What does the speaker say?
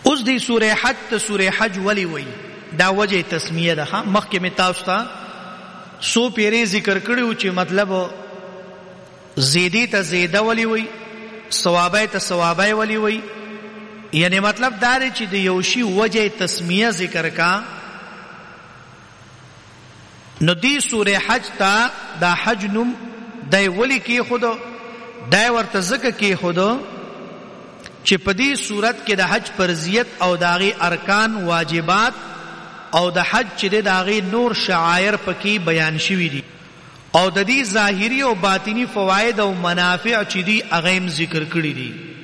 اوس دی سورہ حج ته سورہ حج ولی وی دا وجه تسمیه ده. مخکې می تاسو ته سو پیری ذکر کړیو چې مطلب زیدی ته زیده ولی وی، ثوابای ته ثوابای ولی وی، یعنی مطلب دا دی چې د یو شی وجه تسمیه ذکر کا. نو دی سورہ حج تا دا حج نوم دای ولی کې خود دای ورته زکه کې خود چې په دې صورت کې د حج فرضیت او داغي ارکان واجبات او د حج چې د داغي نور شعائر پکې بیان شوي دي او د دې ظاهري او باطینی فواید او منافع چې دي اغه ذکر کړی دي.